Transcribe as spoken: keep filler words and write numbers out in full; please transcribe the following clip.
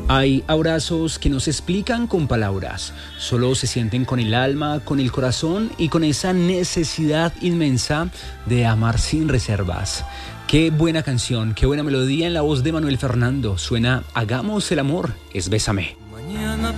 Hay abrazos que no se explican con palabras, solo se sienten con el alma, con el corazón y con esa necesidad inmensa de amar sin reservas. Qué buena canción, qué buena melodía en la voz de Manuel Fernando. Suena Hagamos el amor, es Bésame.